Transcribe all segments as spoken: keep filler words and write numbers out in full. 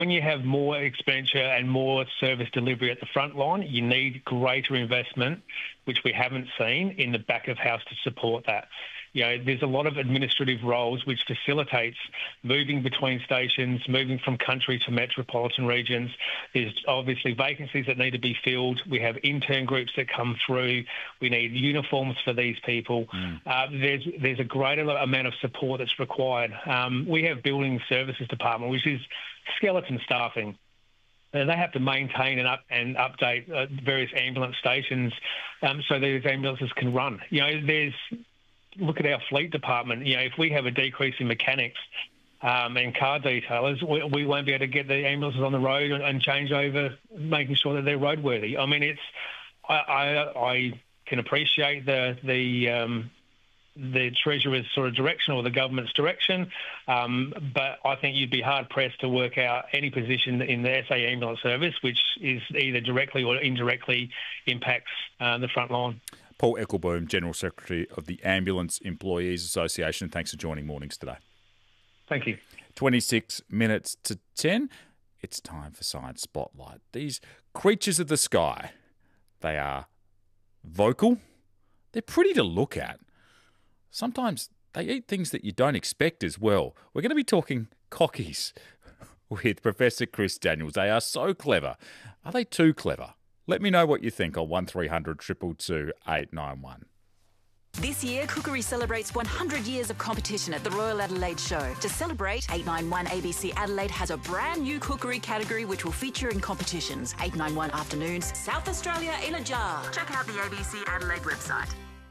when you have more expenditure and more service delivery at the front line, you need greater investment, which we haven't seen in the back of house to support that. You know, there's a lot of administrative roles which facilitates moving between stations, moving from country to metropolitan regions. There's obviously vacancies that need to be filled. We have intern groups that come through. We need uniforms for these people. Mm. Uh, there's there's a greater amount of support that's required. Um, we have building services department, which is skeleton staffing. And they have to maintain and up and update uh, various ambulance stations um, so these ambulances can run. You know, there's look at our fleet department. You know, if we have a decrease in mechanics um, and car detailers, we, we won't be able to get the ambulances on the road and, and change over, making sure that they're roadworthy. I mean, it's I, I, I can appreciate the the um, the Treasurer's sort of direction or the government's direction, um, but I think you'd be hard pressed to work out any position in the S A Ambulance Service which is either directly or indirectly impacts uh, the front line. Paul Eccleboom, General Secretary of the Ambulance Employees Association. Thanks for joining Mornings today. Thank you. twenty-six minutes to ten. It's time for Science Spotlight. These creatures of the sky, they are vocal. They're pretty to look at. Sometimes they eat things that you don't expect as well. We're going to be talking cockies with Professor Chris Daniels. They are so clever. Are they too clever? Let me know what you think on one three hundred two two two eight nine one. This year, Cookery celebrates one hundred years of competition at the Royal Adelaide Show. To celebrate, eight nine one A B C Adelaide has a brand new cookery category which will feature in competitions. eight nine one Afternoons, South Australia in a jar. Check out the A B C Adelaide website.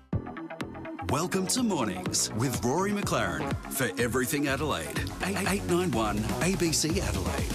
Welcome to Mornings with Rory McLaren for Everything Adelaide. eight nine one A B C Adelaide.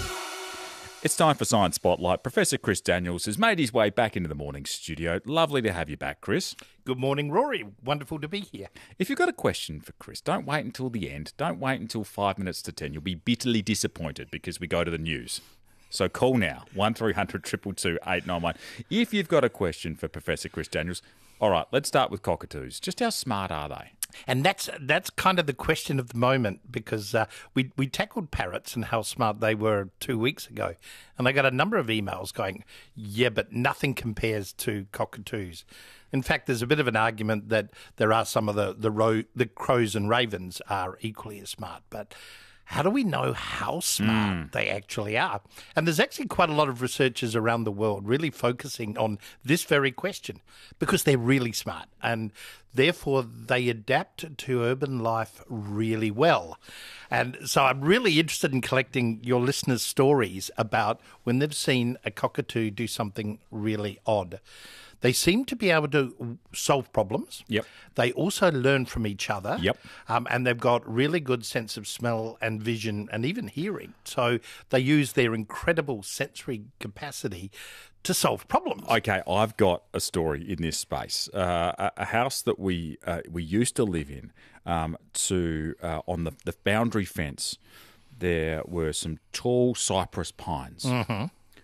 It's time for Science Spotlight. Professor Chris Daniels has made his way back into the morning studio. Lovely to have you back, Chris. Good morning, Rory. Wonderful to be here. If you've got a question for Chris, don't wait until the end. Don't wait until five minutes to ten. You'll be bitterly disappointed because we go to the news. So call now, one three hundred two two two eight nine one. If you've got a question for Professor Chris Daniels. All right, let's start with cockatoos. Just how smart are they? And that's that's kind of the question of the moment, because uh, we we tackled parrots and how smart they were two weeks ago, and I got a number of emails going, yeah, but nothing compares to cockatoos. In fact, there's a bit of an argument that there are some of the the, ro- the crows and ravens are equally as smart, but how do we know how smart mm. they actually are? And there's actually quite a lot of researchers around the world really focusing on this very question, because they're really smart and therefore they adapt to urban life really well. And so I'm really interested in collecting your listeners' stories about when they've seen a cockatoo do something really odd. They seem to be able to solve problems. Yep. They also learn from each other. Yep. Um, and they've got really good sense of smell and vision and even hearing. So they use their incredible sensory capacity to solve problems. Okay, I've got a story in this space. Uh, a, a house that we uh, we used to live in, um, to uh, on the, the boundary fence, there were some tall cypress pines. Mm-hmm.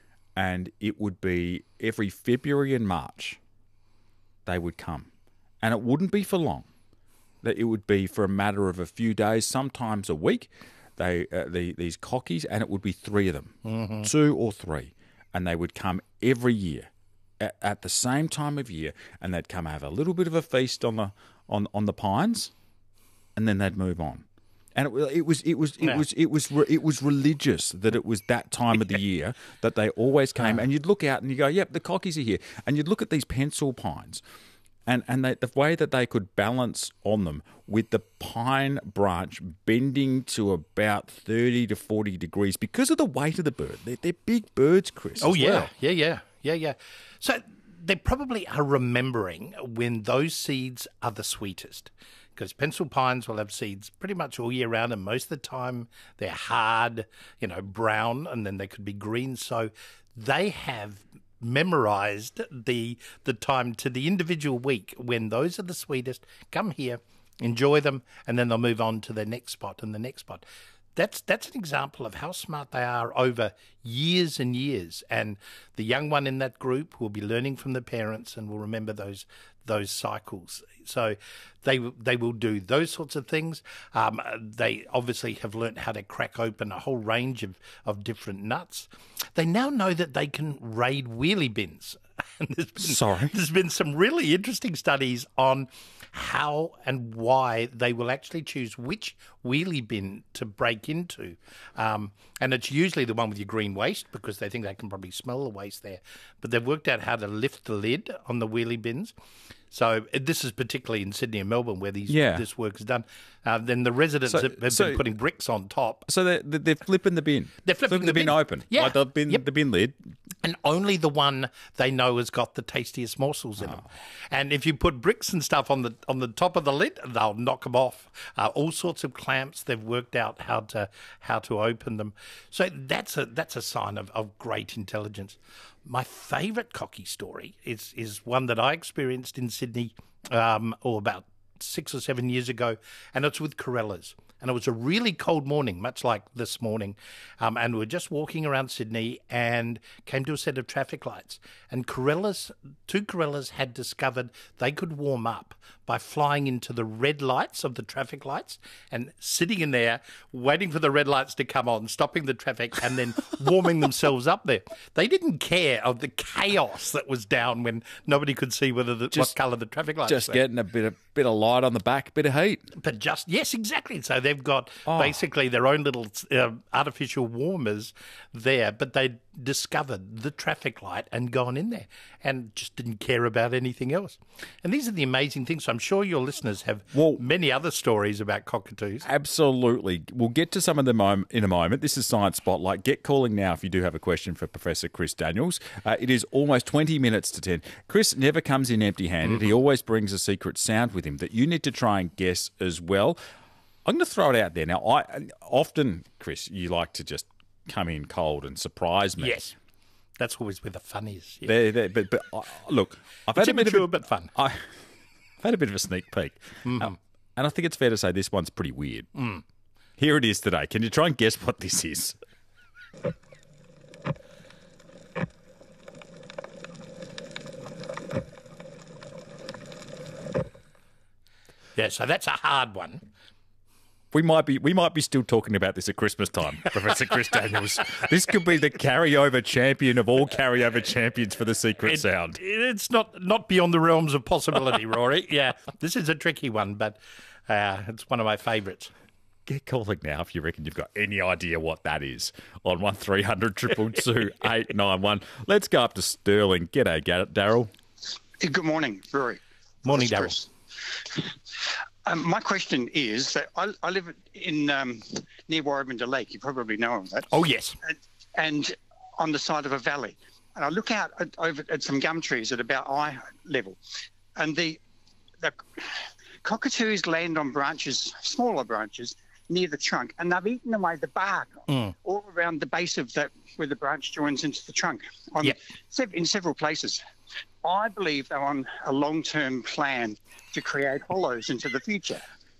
And it would be every February and March they would come. And it wouldn't be for long. It would be for a matter of a few days, sometimes a week, They uh, the, these cockies, and it would be three of them, mm-hmm. two or three. And they would come every year at, at the same time of year, and they'd come have a little bit of a feast on the on, on the pines, and then they'd move on. And it, it was it was it yeah. was it was it was religious that it was that time of the year that they always came. And you'd look out and you go, "Yep, the cockies are here." And you'd look at these pencil pines, and and they, the way that they could balance on them with the pine branch bending to about thirty to forty degrees because of the weight of the bird. They're, they're big birds, Chris. Oh as yeah, well. yeah, yeah, yeah, yeah. So they probably are remembering when those seeds are the sweetest. Because pencil pines will have seeds pretty much all year round, and most of the time they're hard, you know, brown, and then they could be green. So they have memorized the the time to the individual week when those are the sweetest. Come here, enjoy them, and then they'll move on to the next spot and the next spot. That's that's an example of how smart they are over years and years. And the young one in that group will be learning from the parents and will remember those those cycles. So they they will do those sorts of things. Um, they obviously have learnt how to crack open a whole range of, of different nuts. They now know that they can raid wheelie bins. And there's been, Sorry? There's been some really interesting studies on how and why they will actually choose which wheelie bin to break into. Um, and it's usually the one with your green waste because they think they can probably smell the waste there. But they've worked out how to lift the lid on the wheelie bins. So this is particularly in Sydney and Melbourne where these Yeah. this work is done. Uh, then the residents So- have, have so- been putting bricks on top. So they're, they're flipping the bin. They're flipping the, the bin, bin. open. Yeah. Like the bin, Yep. the bin lid. And only the one they know has got the tastiest morsels in them. And if you put bricks and stuff on the on the top of the lid, they'll knock them off. Uh, all sorts of clamps. They've worked out how to how to open them. So that's a that's a sign of, of great intelligence. My favourite cocky story is is one that I experienced in Sydney, um, or about six or seven years ago, and it's with Corellas. And it was a really cold morning, much like this morning. Um, and we were just walking around Sydney and came to a set of traffic lights. And Corellas, two Corellas had discovered they could warm up by flying into the red lights of the traffic lights and sitting in there, waiting for the red lights to come on, stopping the traffic, and then warming themselves up there. They didn't care of the chaos that was down when nobody could see whether the, Just- what colour the traffic lights Just were. getting a bit of bit of light on the back, bit of heat. But just, yes, exactly. So they've got Oh. basically their own little uh, artificial warmers there, but they discovered the traffic light and gone in there and just didn't care about anything else. And these are the amazing things. So I'm sure your listeners have Well- many other stories about cockatoos. Absolutely. We'll get to some of them mom- in a moment. This is Science Spotlight. Get calling now if you do have a question for Professor Chris Daniels. Uh, it is almost twenty minutes to ten. Chris never comes in empty-handed. He always brings a secret sound with him that you need to try and guess as well. I'm going to throw it out there. Now, I often, Chris, you like to just come in cold and surprise me. Yes. That's always where the fun is. Yeah. There, there, but but uh, look, I've It's had a bit of immature a, but fun. I, I've had a bit of a sneak peek, Um, and I think it's fair to say this one's pretty weird. Here it is today. Can you try and guess what this is? Yeah, so that's a hard one. We might be we might be still talking about this at Christmas time, Professor Chris Daniels. This could be the carryover champion of all carryover champions for the secret It- sound. It's not, not beyond the realms of possibility, Rory. Yeah, this is a tricky one, but uh, it's one of my favourites. Get calling now if you reckon you've got any idea what that is on one three hundred two two two eight nine one. Let's go up to Sterling. G'day, Daryl. Hey, good morning, Rory. Morning, That's Chris. Um, my question is that I, I live in um, near Warrabinda Lake. You probably know of that. Oh, yes. And, and on the side of a valley. And I look out at, over at some gum trees at about eye level. And the, the cockatoos land on branches, smaller branches, near the trunk. And they've eaten away the bark all around the base of that, where the branch joins into the trunk on, Yep. sev- in several places. I believe they're on a long-term plan to create hollows into the future.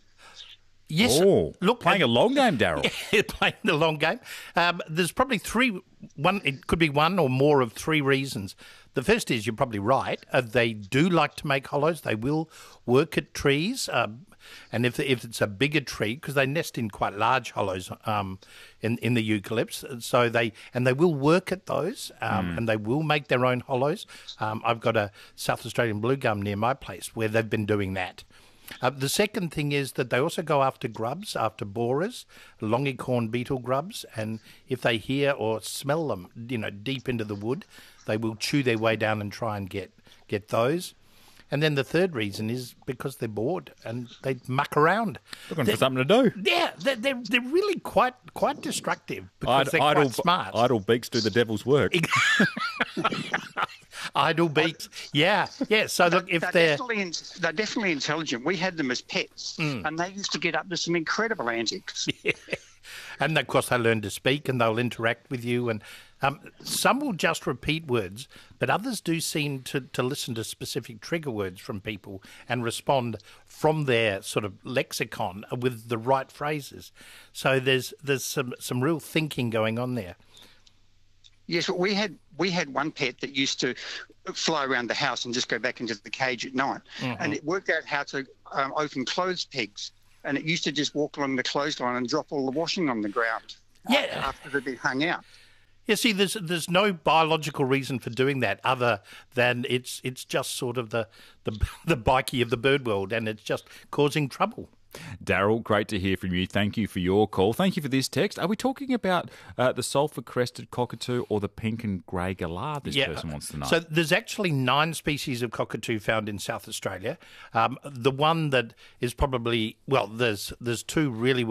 Yes. Oh, look, playing a long game, Daryl. playing the long game. Um, there's probably three. One, it could be one or more of three reasons. The first is you're probably right. Uh, they do like to make hollows. They will work at trees, um, and if if it's a bigger tree, because they nest in quite large hollows um, in in the eucalypts, so they and they will work at those, um, and they will make their own hollows. Um, I've got a South Australian blue gum near my place where they've been doing that. Uh, the second thing is that they also go after grubs, after borers, longicorn beetle grubs, and if they hear or smell them, you know, deep into the wood, they will chew their way down and try and get get those. And then the third reason is because they're bored and they muck around. Looking for something to do. Yeah, they're, they're, they're really quite quite destructive because Id- they're idle, quite smart. idle beaks do the devil's work. Idle beaks. Yeah, yeah. So look, if they're, they're... definitely in, they're definitely intelligent. We had them as pets, and they used to get up to some incredible antics. And of course, they learn to speak and they'll interact with you. And um, some will just repeat words, but others do seem to, to listen to specific trigger words from people and respond from their sort of lexicon with the right phrases. So there's there's some, some real thinking going on there. Yes, but we had we had one pet that used to fly around the house and just go back into the cage at night, Mm-hmm. and it worked out how to um, open clothes pegs, and it used to just walk along the clothesline and drop all the washing on the ground. Yeah. After they'd been hung out. Yeah, see, there's there's no biological reason for doing that other than it's it's just sort of the the the bikie of the bird world, and it's just causing trouble. Daryl, great to hear from you. Thank you for your call. Thank you for this text. Are we talking about uh, the sulphur-crested cockatoo or the pink and grey galah, this person wants to know? So there's actually nine species of cockatoo found in South Australia. Um, the one that is probably, well, there's there's two really